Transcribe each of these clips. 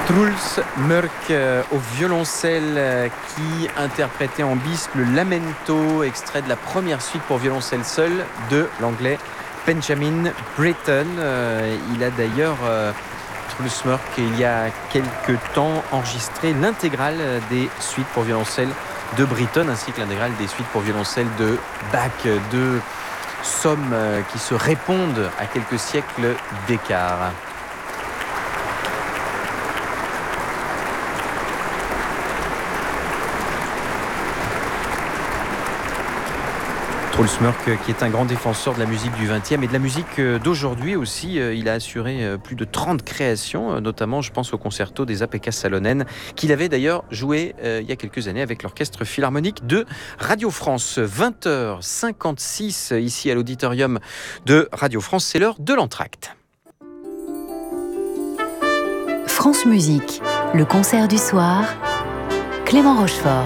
Truls Mørk au violoncelle qui interprétait en bis le Lamento, extrait de la première suite pour violoncelle seul de l'anglais Benjamin Britten. Il a d'ailleurs, Truls Mørk, il y a quelques temps, enregistré l'intégrale des suites pour violoncelle de Britten ainsi que l'intégrale des suites pour violoncelle de Bach. Deux sommes qui se répondent à quelques siècles d'écart. Truls Mørk, qui est un grand défenseur de la musique du XXe et de la musique d'aujourd'hui aussi. Il a assuré plus de 30 créations, notamment je pense au concerto des A.P.K. Salonen, qu'il avait d'ailleurs joué il y a quelques années avec l'Orchestre Philharmonique de Radio France. 20h56 ici à l'auditorium de Radio France, c'est l'heure de l'entracte. France Musique, le concert du soir, Clément Rochefort.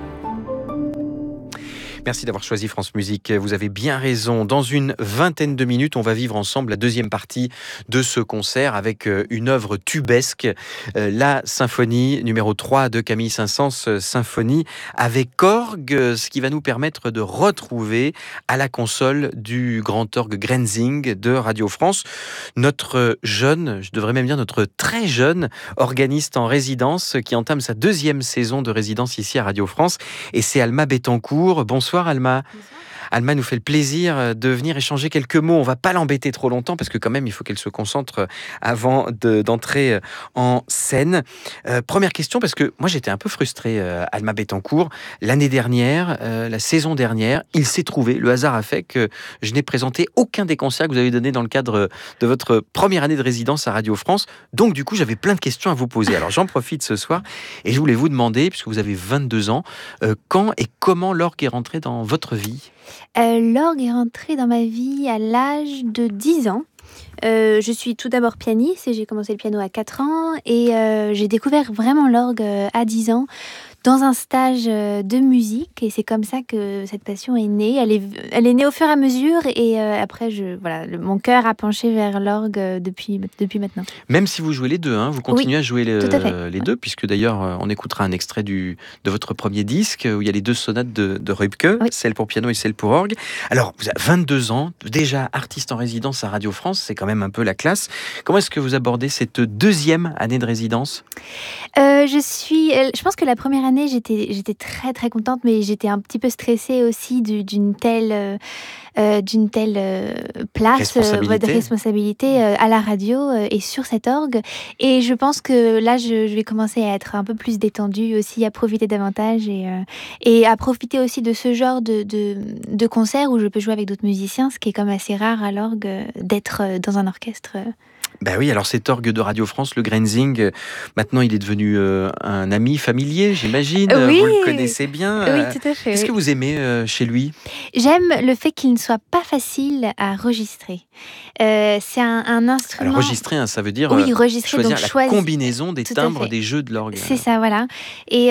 Merci d'avoir choisi France Musique. Vous avez bien raison. Dans une vingtaine de minutes, on va vivre ensemble la deuxième partie de ce concert avec une œuvre tubesque, la symphonie numéro 3 de Camille Saint-Saëns, symphonie avec orgue, ce qui va nous permettre de retrouver à la console du grand orgue Grenzing de Radio France notre jeune, je devrais même dire notre très jeune organiste en résidence qui entame sa deuxième saison de résidence ici à Radio France. Et c'est Alma Bettencourt. Bonsoir Alma. Bonsoir. Alma nous fait le plaisir de venir échanger quelques mots. On ne va pas l'embêter trop longtemps parce que quand même il faut qu'elle se concentre avant d'entrer en scène. Première question, parce que moi j'étais un peu frustré, Alma Bettencourt. L'année dernière, la saison dernière, il s'est trouvé, le hasard a fait que je n'ai présenté aucun des concerts que vous avez donnés dans le cadre de votre première année de résidence à Radio France. Donc du coup j'avais plein de questions à vous poser. Alors j'en profite ce soir et je voulais vous demander, puisque vous avez 22 ans, quand et comment l'orgue est rentré dans votre vie ? L'orgue est rentré dans ma vie à l'âge de 10 ans. Je suis tout d'abord pianiste et j'ai commencé le piano à 4 ans et j'ai découvert vraiment l'orgue à 10 ans dans un stage de musique et c'est comme ça que cette passion est née. Elle est née au fur et à mesure et après mon cœur a penché vers l'orgue depuis maintenant. Même si vous jouez les deux, vous continuez à jouer les deux, puisque d'ailleurs on écoutera un extrait de votre premier disque où il y a les deux sonates de Rübke, celle pour piano et celle pour orgue. Alors vous avez 22 ans, déjà artiste en résidence à Radio France, c'est quand même un peu la classe. Comment est-ce que vous abordez cette deuxième année de résidence ? Je pense que la première année, j'étais très très contente, mais j'étais un petit peu stressée aussi d'une telle place de responsabilité à la radio et sur cet orgue. Et je pense que là, je vais commencer à être un peu plus détendue aussi, à profiter davantage et à profiter aussi de ce genre de concert où je peux jouer avec d'autres musiciens, ce qui est comme assez rare à l'orgue d'être dans un orchestre. Ben oui, alors cet orgue de Radio France, le Grenzing, maintenant il est devenu un ami familier, j'imagine. Oui. Vous le connaissez bien. Oui, tout à fait. Qu'est-ce que vous aimez chez lui ? J'aime le fait qu'il ne soit pas facile à enregistrer. C'est un instrument... Alors enregistrer, ça veut dire choisir la combinaison des timbres des jeux de l'orgue. C'est ça, voilà. Et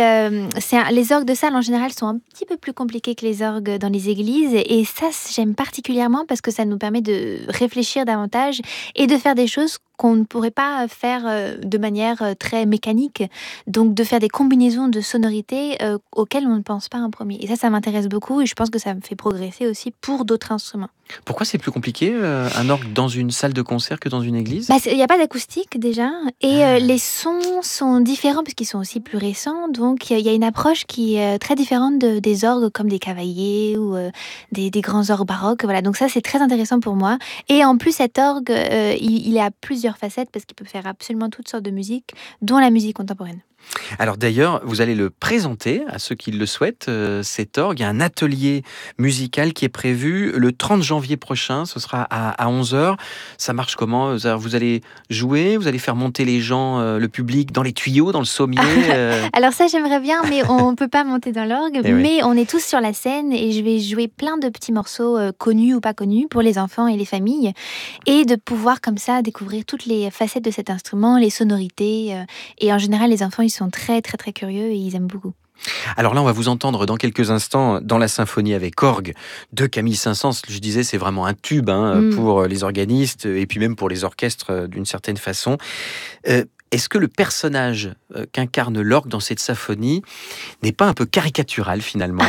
les orgues de salle, en général, sont un petit peu plus compliqués que les orgues dans les églises. Et ça, j'aime particulièrement parce que ça nous permet de réfléchir davantage et de faire des choses qu'on ne pourrait pas faire de manière très mécanique. Donc, de faire des combinaisons de sonorités auxquelles on ne pense pas en premier. Et ça m'intéresse beaucoup et je pense que ça me fait progresser aussi pour d'autres instruments. Pourquoi c'est plus compliqué, un orgue dans une salle de concert que dans une église ? Il n'y a pas d'acoustique déjà et les sons sont différents parce qu'ils sont aussi plus récents. Donc, il y a une approche qui est très différente des orgues comme des cavaliers ou des grands orgues baroques. Voilà. Donc ça, c'est très intéressant pour moi. Et en plus, cet orgue, il a plusieurs facettes parce qu'il peut faire absolument toutes sortes de musique, dont la musique contemporaine. Alors d'ailleurs, vous allez le présenter à ceux qui le souhaitent, cet orgue. Il y a un atelier musical qui est prévu le 30 janvier prochain, ce sera à 11h. Ça marche comment ? Vous allez jouer, vous allez faire monter les gens, le public, dans les tuyaux, dans le sommier Alors ça, j'aimerais bien, mais on ne peut pas monter dans l'orgue. Mais on est tous sur la scène et je vais jouer plein de petits morceaux connus ou pas connus pour les enfants et les familles. Et de pouvoir comme ça découvrir toutes les facettes de cet instrument, les sonorités. Et en général, les enfants, ils sont très très très curieux et ils aiment beaucoup. Alors là, on va vous entendre dans quelques instants dans la symphonie avec orgue de Camille Saint-Saëns. Je disais, c'est vraiment un tube pour les organistes et puis même pour les orchestres d'une certaine façon. est-ce que le personnage qu'incarne l'orgue dans cette symphonie n'est pas un peu caricatural finalement?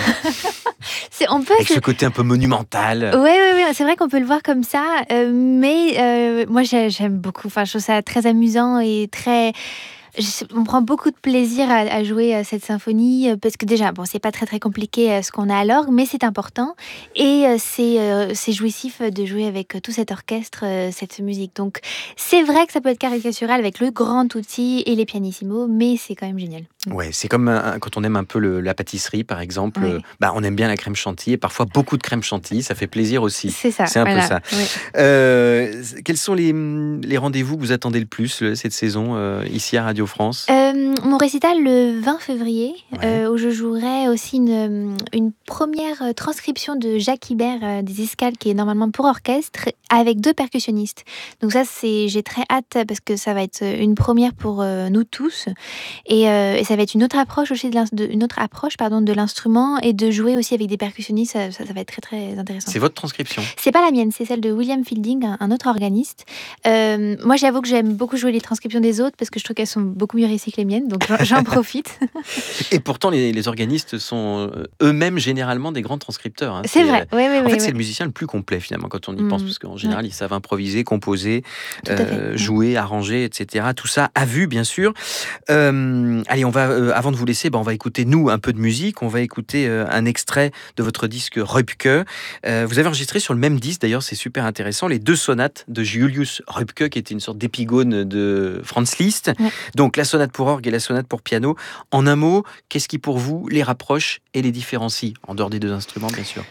On peut Avec ce côté un peu monumental. Oui, c'est vrai qu'on peut le voir comme ça, mais moi j'aime beaucoup. Enfin, je trouve ça très amusant et très. On prend beaucoup de plaisir à jouer cette symphonie parce que déjà, bon, c'est pas très très compliqué ce qu'on a à l'orgue, mais c'est important et c'est jouissif de jouer avec tout cet orchestre, cette musique. Donc, c'est vrai que ça peut être caricatural avec le grand outil et les pianissimos, mais c'est quand même génial. Ouais, c'est comme quand on aime un peu la pâtisserie, par exemple. Oui. On aime bien la crème chantilly et parfois beaucoup de crème chantilly, ça fait plaisir aussi. C'est ça. C'est un peu ça. Oui. Quels sont les rendez-vous que vous attendez le plus cette saison ici à Radio France? Mon récital le 20 février, Ouais. où je jouerai aussi une première transcription de Jacques Ibert des Escales, qui est normalement pour orchestre, avec 2 percussionnistes. Donc ça, j'ai très hâte parce que ça va être une première pour nous tous. Et ça va être une autre approche aussi de l'instrument et de jouer aussi avec des percussionnistes. Ça va être très très intéressant. C'est votre transcription? C'est pas la mienne, c'est celle de William Fielding, un autre organiste. Moi, j'avoue que j'aime beaucoup jouer les transcriptions des autres parce que je trouve qu'elles sont beaucoup mieux réussies que les miennes, donc j'en profite. Et pourtant, les organistes sont eux-mêmes généralement des grands transcripteurs. Hein. C'est vrai, oui. En fait, c'est le musicien le plus complet finalement quand on y pense, parce qu'en général, ils savent improviser, composer, Tout à fait. jouer, arranger, etc. Tout ça à vue, bien sûr. Allez, on va, avant de vous laisser, on va écouter, nous, un peu de musique. On va écouter un extrait de votre disque Röpke. Vous avez enregistré sur le même disque, d'ailleurs, c'est super intéressant, les 2 sonates de Julius Röpke, qui était une sorte d'épigone de Franz Liszt. Ouais. Donc, la sonate pour orgue et la sonate pour piano. En un mot, qu'est-ce qui, pour vous, les rapproche et les différencie, en dehors des 2 instruments, bien sûr?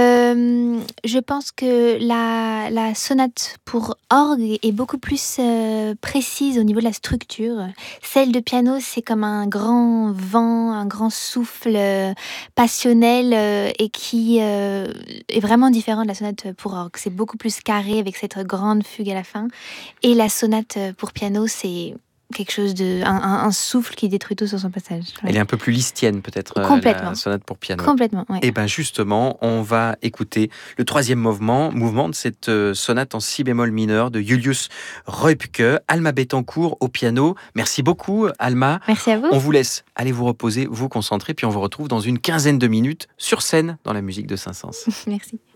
Je pense que la sonate pour orgue est beaucoup plus précise au niveau de la structure. Celle de piano, c'est comme un grand vent, un grand souffle passionnel et qui est vraiment différent de la sonate pour orgue. C'est beaucoup plus carré avec cette grande fugue à la fin. Et la sonate pour piano, c'est quelque chose un souffle qui détruit tout sur son passage. Ouais. Elle est un peu plus lisztienne, peut-être, Complètement. la sonate pour piano. Complètement, oui. Et bien justement, on va écouter le 3e mouvement de cette sonate en si bémol mineur de Julius Röpke. Alma Bettencourt au piano. Merci beaucoup, Alma. Merci à vous. On vous laisse aller vous reposer, vous concentrer, puis on vous retrouve dans une quinzaine de minutes sur scène dans la musique de Saint-Saëns. Merci.